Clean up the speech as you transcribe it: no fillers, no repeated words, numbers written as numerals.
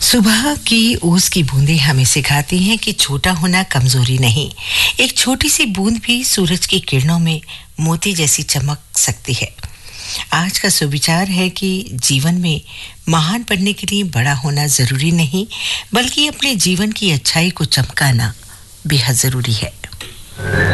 सुबह की ओस की बूंदें हमें सिखाती हैं कि छोटा होना कमजोरी नहीं। एक छोटी सी बूंद भी सूरज की किरणों में मोती जैसी चमक सकती है। आज का सुविचार है कि जीवन में महान बनने के लिए बड़ा होना जरूरी नहीं, बल्कि अपने जीवन की अच्छाई को चमकाना बेहद जरूरी है।